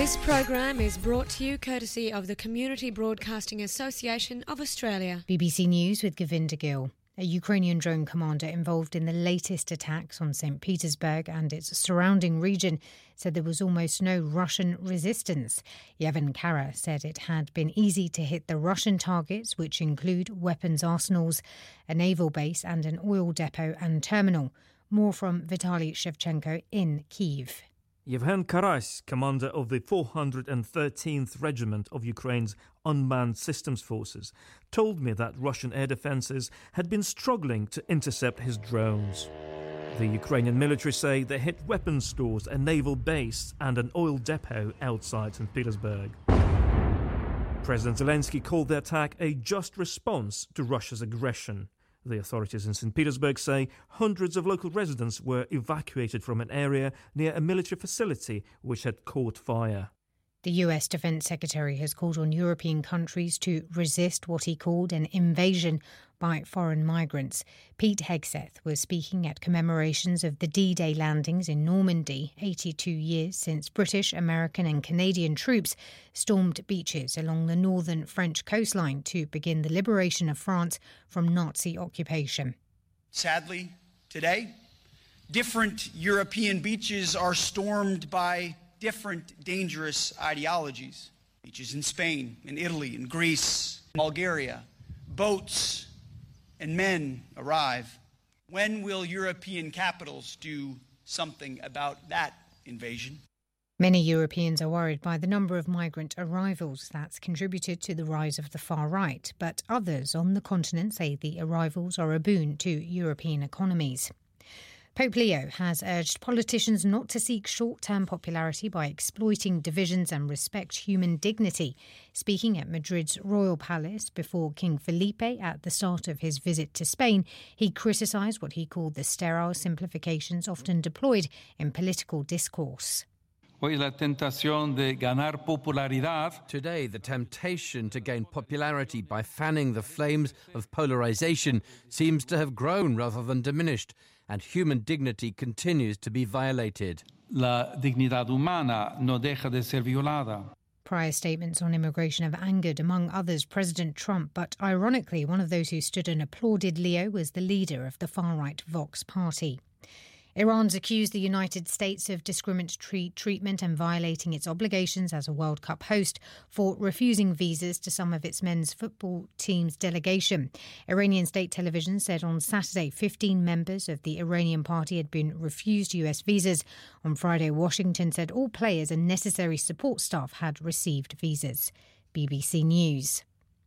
This program is brought to you courtesy of the Community Broadcasting Association of Australia. BBC News with Govinda Gill. A Ukrainian drone commander involved in the latest attacks on St. Petersburg and its surrounding region said there was almost no Russian resistance. Yevhen Kara said it had been easy to hit the Russian targets, which include weapons arsenals, a naval base and an oil depot and terminal. More from Vitaly Shevchenko in Kyiv. Yevhen Karas, commander of the 413th Regiment of Ukraine's Unmanned Systems Forces, told me that Russian air defences had been struggling to intercept his drones. The Ukrainian military say they hit weapons stores, a naval base and an oil depot outside St. Petersburg. President Zelensky called the attack a just response to Russia's aggression. The authorities in St. Petersburg say hundreds of local residents were evacuated from an area near a military facility which had caught fire. The US Defence Secretary has called on European countries to resist what he called an invasion by foreign migrants. Pete Hegseth was speaking at commemorations of the D-Day landings in Normandy, 82 years since British, American and Canadian troops stormed beaches along the northern French coastline to begin the liberation of France from Nazi occupation. Sadly, today, different European beaches are stormed by different dangerous ideologies. Beaches in Spain, in Italy, in Greece, Bulgaria. Boats and men arrive. When will European capitals do something about that invasion? Many Europeans are worried by the number of migrant arrivals that's contributed to the rise of the far right, but others on the continent say the arrivals are a boon to European economies. Pope Leo has urged politicians not to seek short-term popularity by exploiting divisions and respect human dignity. Speaking at Madrid's Royal Palace before King Felipe at the start of his visit to Spain, he criticised what he called the sterile simplifications often deployed in political discourse. Today, the temptation to gain popularity by fanning the flames of polarisation seems to have grown rather than diminished, and human dignity continues to be violated. La dignidad humana no deja de ser violada. Prior statements on immigration have angered, among others, President Trump, but ironically, one of those who stood and applauded Leo was the leader of the far-right Vox party. Iran's accused the United States of discriminatory treatment and violating its obligations as a World Cup host for refusing visas to some of its men's football team's delegation. Iranian state television said on Saturday 15 members of the Iranian party had been refused US visas. On Friday, Washington said all players and necessary support staff had received visas. BBC News.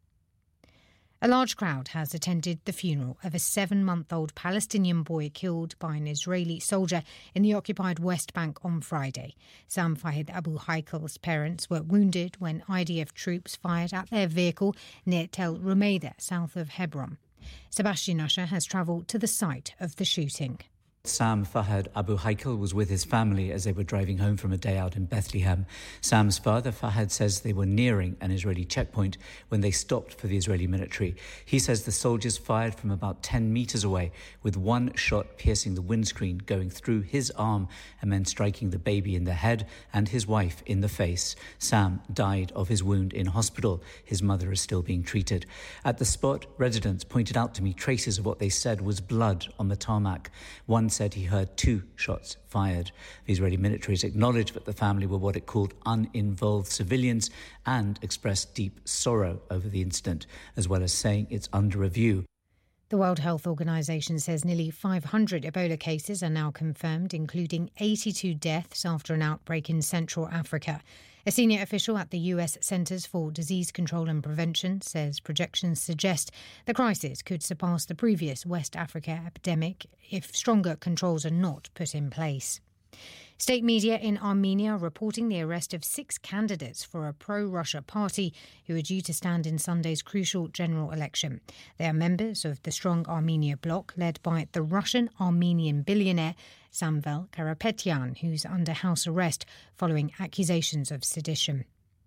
A large crowd has attended the funeral of a 7-month-old Palestinian boy killed by an Israeli soldier in the occupied West Bank on Friday. Sam Fahid Abu Haikel's parents were wounded when IDF troops fired at their vehicle near Tel Rumeida, south of Hebron. Sebastian Usher has travelled to the site of the shooting. Sam Fahad Abu Haikel was with his family as they were driving home from a day out in Bethlehem. Sam's father, Fahad, says they were nearing an Israeli checkpoint when they stopped for the Israeli military. He says the soldiers fired from about 10 metres away, with one shot piercing the windscreen, going through his arm and then striking the baby in the head and his wife in the face. Sam died of his wound in hospital. His mother is still being treated. At the spot, residents pointed out to me traces of what they said was blood on the tarmac. One said he heard 2 shots fired. The Israeli military has acknowledged that the family were what it called uninvolved civilians and expressed deep sorrow over the incident, as well as saying it's under review. The World Health Organization says nearly 500 Ebola cases are now confirmed, including 82 deaths after an outbreak in Central Africa. A senior official at the US Centers for Disease Control and Prevention says projections suggest the crisis could surpass the previous West Africa epidemic if stronger controls are not put in place. State media in Armenia are reporting the arrest of 6 candidates for a pro-Russia party who are due to stand in Sunday's crucial general election. They are members of the Strong Armenia bloc led by the Russian-Armenian billionaire Samvel Karapetyan, who's under house arrest following accusations of sedition.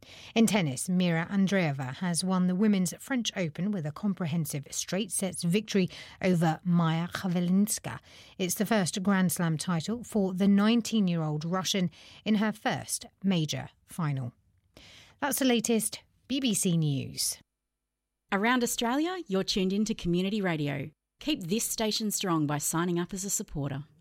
In tennis, Mira Andreeva has won the Women's French Open with a comprehensive straight sets victory over Maja Kavelinska. It's the first Grand Slam title for the 19-year-old Russian in her first major final. That's the latest BBC News. Around Australia, you're tuned in to Community Radio. Keep this station strong by signing up as a supporter.